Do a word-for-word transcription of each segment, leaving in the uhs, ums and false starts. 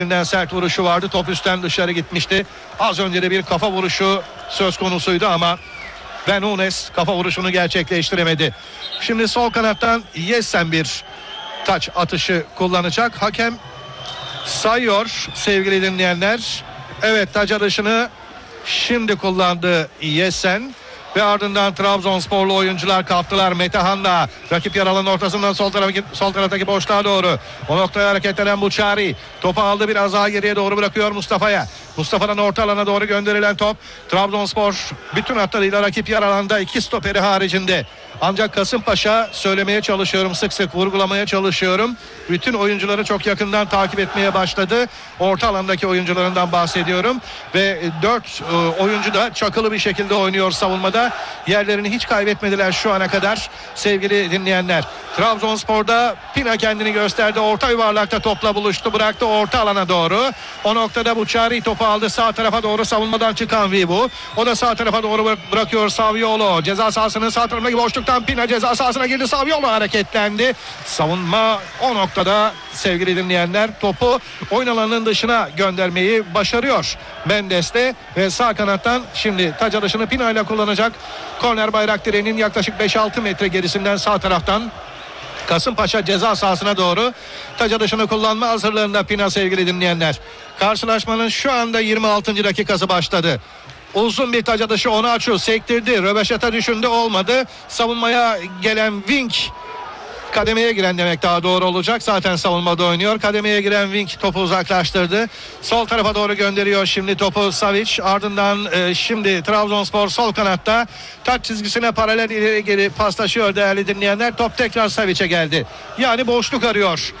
sert vuruşu vardı. Top üstten dışarı gitmişti. Az önce de bir kafa vuruşu söz konusuydu ama Ben Nunes kafa vuruşunu gerçekleştiremedi. Şimdi sol kanattan Yessen bir taç atışı kullanacak. Hakem sayıyor sevgili dinleyenler. Evet, taç atışını şimdi kullandı Yessen. Ve ardından Trabzonsporlu oyuncular kaptılar. Metehan'la rakip yer alanın ortasından sol, tarafı, sol taraftaki boşluğa doğru. O noktaya hareketlenen Buçari. Topu aldı, biraz daha geriye doğru bırakıyor Mustafa'ya. Mustafa'nın orta alana doğru gönderilen top. Trabzonspor bütün hatlarıyla rakip yer alanda, iki stoperi haricinde. Ancak Kasımpaşa, söylemeye çalışıyorum, sık sık vurgulamaya çalışıyorum, bütün oyuncuları çok yakından takip etmeye başladı. Orta alandaki oyuncularından bahsediyorum. Ve dört oyuncu da çakılı bir şekilde oynuyor savunmada. Yerlerini hiç kaybetmediler şu ana kadar sevgili dinleyenler. Trabzonspor'da Pina kendini gösterdi. Orta yuvarlakta topla buluştu. Bıraktı orta alana doğru. O noktada Buçari topu aldı. Sağ tarafa doğru savunmadan çıkan Vivu. O da sağ tarafa doğru bırakıyor Saviolo. Ceza sahasının sağ tarafındaki boşluktan Pina ceza sahasına girdi. Saviolo hareketlendi. Savunma o noktada sevgili dinleyenler topu oyun alanının dışına göndermeyi başarıyor Mendes'te ve sağ kanattan şimdi taç atışını Pina ile kullanacak. Korner bayrak direğinin yaklaşık beş altı metre gerisinden sağ taraftan Kasımpaşa ceza sahasına doğru taç atışını kullanma hazırlığında Pina sevgili dinleyenler. Karşılaşmanın şu anda yirmi altıncı dakikası başladı. Uzun bir taç atışı, onu açıyor, sektirdi. Röveşata düşündü, olmadı. Savunmaya gelen Wink, kademeye giren demek daha doğru olacak. Zaten savunmada oynuyor. Kademeye giren Wink topu uzaklaştırdı. Sol tarafa doğru gönderiyor şimdi topu Savic. Ardından e, şimdi Trabzonspor sol kanatta taç çizgisine paralel ileri geri paslaşıyor değerli dinleyenler. Top tekrar Savic'e geldi. Yani boşluk arıyor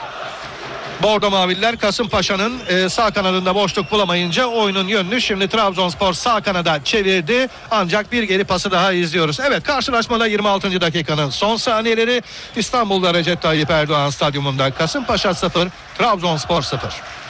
Bordo Maviller. Kasımpaşa'nın e, sağ kanadında boşluk bulamayınca oyunun yönünü şimdi Trabzonspor sağ kanada çevirdi. Ancak bir geri pası daha izliyoruz. Evet, karşılaşmada yirmi altıncı dakikanın son saniyeleri. İstanbul'da Recep Tayyip Erdoğan Stadyumunda Kasımpaşa sıfır, Trabzonspor sıfır.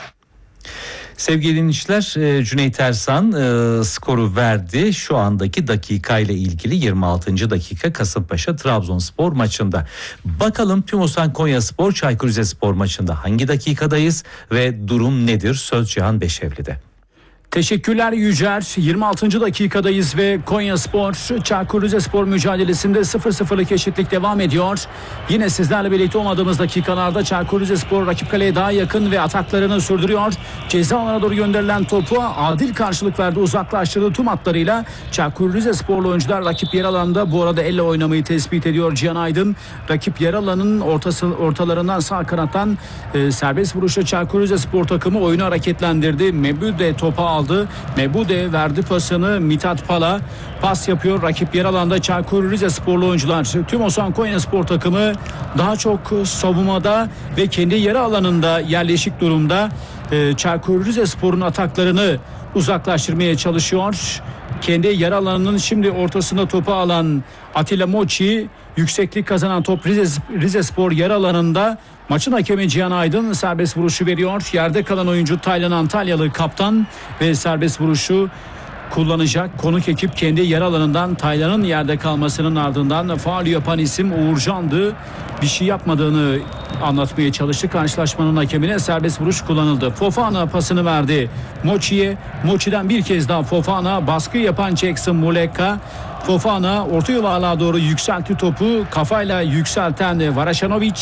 Sevgili dinleyiciler, Cüneyt Ersan e, skoru verdi. Şu andaki dakikayla ilgili yirmi altıncı dakika Kasımpaşa Trabzonspor maçında. Bakalım Tümosan Konyaspor Çaykur Rizespor maçında hangi dakikadayız ve durum nedir? Söz Cihan Beşevli'de. Teşekkürler Yücer. yirmi altıncı dakikadayız ve Konyaspor Çaykur Rizespor mücadelesinde sıfır sıfırlık eşitlik devam ediyor. Yine sizlerle birlikte olmadığımız dakikalarda Çaykur Rizespor rakip kaleye daha yakın ve ataklarını sürdürüyor. Ceza alana doğru gönderilen topu adil karşılık verdi, uzaklaştırdı tüm hatlarıyla. Çaykur Rizesporlu oyuncular rakip yer alanda bu arada elle oynamayı tespit ediyor Cihan Aydın. Rakip yer alanın ortası, ortalarından sağ kanattan e, serbest vuruşla Çaykur Rizespor takımı oyunu hareketlendirdi. Mebude topu aldı. Mebude verdi pasını Mithat Pala. Pas yapıyor rakip yer alanda Çaykur Rizesporlu oyuncular. Tümosan Konyaspor takımı daha çok savunmada ve kendi yarı alanında yerleşik durumda. Ee, Çaykur Rizespor'un ataklarını uzaklaştırmaya çalışıyor. Kendi yarı alanının şimdi ortasında topu alan Atilla Mochi, yükseklik kazanan top Rize, Rizespor yarı alanında. Maçın hakemi Cihan Aydın serbest vuruşu veriyor. Yerde kalan oyuncu Taylan Antalyalı kaptan ve serbest vuruşu kullanacak. Konuk ekip kendi yer alanından Taylan'ın yerde kalmasının ardından faul yapan isim Uğurcan'dı. Bir şey yapmadığını anlatmaya çalıştı. Karşılaşmanın hakemine serbest vuruş kullanıldı. Fofana pasını verdi Mochi'ye. Mochi'den bir kez daha Fofana, baskı yapan Jackson Muleka. Fofana orta yuvarlığa doğru yükseltti topu. Kafayla yükselten Varaşanovic.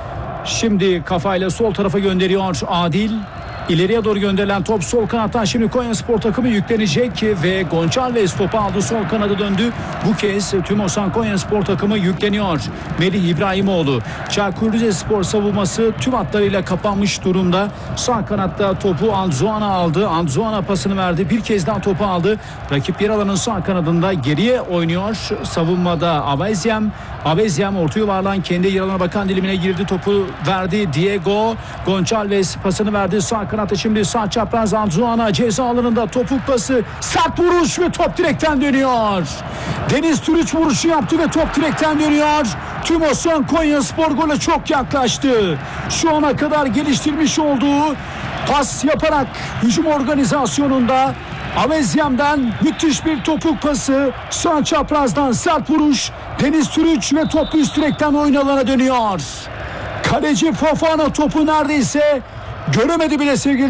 Şimdi kafayla sol tarafa gönderiyor Adil. İleriye doğru gönderilen top sol kanattan şimdi Konyaspor takımı yüklenecek ve Gonçalves topu aldı, sol kanada döndü. Bu kez Tümosan Konyaspor takımı yükleniyor. Melih İbrahimoğlu. Çaykur Rizespor savunması tüm hatlarıyla kapanmış durumda. Sağ kanatta topu Anzuana aldı. Anzuana pasını verdi. Bir kez daha topu aldı. Rakip yer alanın sağ kanadında geriye oynuyor. Savunmada Avezyem. Avezyem orta yuvarlan kendi yer alanına bakan dilimine girdi. Topu verdi Diego. Gonçalves pasını verdi. Sağ kanatta şimdi sağ çapraz Anzuana ceza alanında topuk pası, sert vuruş ve top direkten dönüyor. Deniz Türüç vuruşu yaptı ve top direkten dönüyor. Tümosan Konyaspor gole çok yaklaştı. Şu ana kadar geliştirmiş olduğu pas yaparak hücum organizasyonunda Avezyem'den müthiş bir topuk pası, sağ çaprazdan sert vuruş, Deniz Türüç ve top üst direkten oyun alana dönüyor. Kaleci Fofana topu neredeyse göremedi bile sevgili